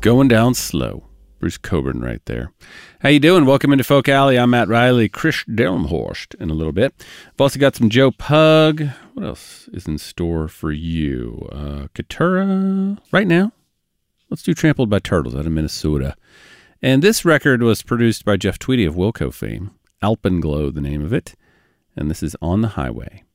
Going down slow. Bruce Coburn right there. How you doing? Welcome into Folk Alley. I'm Matt Riley. Chris Delmhorst in a little bit. I've also got some Joe Pug. What else is in store for you? Katura right now. Let's do Trampled by Turtles out of Minnesota. And this record was produced by Jeff Tweedy of Wilco fame. Alpenglow, the name of it. And this is On the Highway.